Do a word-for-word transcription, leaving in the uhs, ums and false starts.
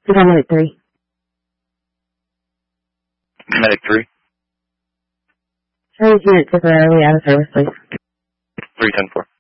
Is that medic three? Medic three. Charlie unit temporarily out of service, please. three ten four.